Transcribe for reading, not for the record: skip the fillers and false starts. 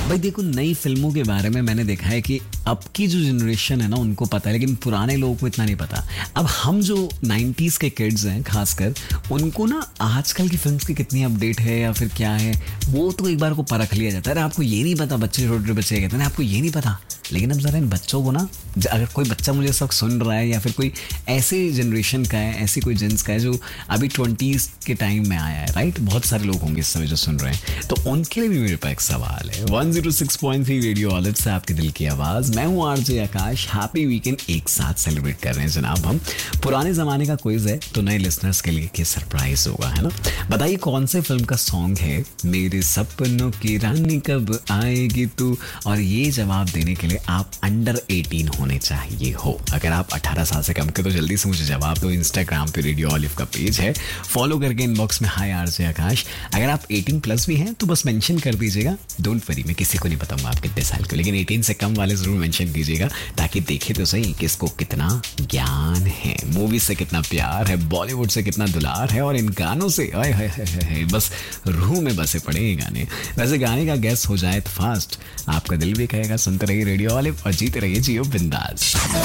भाई देखो, नई फिल्मों के बारे में मैंने देखा है कि अब की जो जनरेशन है ना उनको पता है, लेकिन पुराने लोगों को इतना नहीं पता। अब हम जो 90s के किड्स हैं खासकर, उनको ना आजकल की फिल्म्स की कितनी अपडेट है या फिर क्या है वो तो एक बार को परख लिया जाता है। अरे आपको ये नहीं पता, बच्चे छोटे बच्चे कहते हैं ना आपको ये नहीं पता, लेकिन अब ज़रा इन बच्चों को ना, अगर कोई बच्चा मुझे सब सुन रहा है या फिर कोई ऐसे जनरेशन का है, ऐसी कोई जेंस का है जो अभी 20s के टाइम में आया है, राइट, बहुत सारे लोग होंगे इस समय जो सुन रहे हैं, तो उनके लिए भी मेरे पास एक सवाल है। 106.3 रेडियो ऑलिव से आपके दिल की आवाज़, मैं हूँ आरजे आकाश। हैप्पी वीकेंड एक साथ सेलिब्रेट कर रहे हैं जनाब हम। पुराने ज़माने का क्विज है तो नए लिसनर्स के लिए क्या सरप्राइज होगा, है ना। बताइए कौन से फिल्म का सॉन्ग है मेरे सपनों की रानी कब आएगी तू, और ये जवाब देने के लिए आप अंडर 18 होने चाहिए हो। अगर आप 18 साल से कम के तो जल्दी से मुझे जवाब दो। इंस्टाग्राम पे रेडियो ऑलिव का पेज है, फॉलो करके इनबॉक्स में हाय आरजे आकाश। अगर आप 18 प्लस भी हैं तो बस मेंशन कर दीजिएगा। डोंट वरी, मैं किसी को नहीं बताऊंगा आप कितने साल के, लेकिन 18 से कम वाले जरूर मेंशन कीजिएगा ताकि देखे तो सही किसको कितना ज्ञान है, मूवी से कितना प्यार है, बॉलीवुड से कितना दुलार है, और इन गानों से बस रूह में बसे पड़े ये गाने। वैसे गाने का गैस हो जाए तो फास्ट, आपका दिल भी कहेगा सुनते रहिए रेडियो ऑलिव और जीते रहिए जियो बिंदास।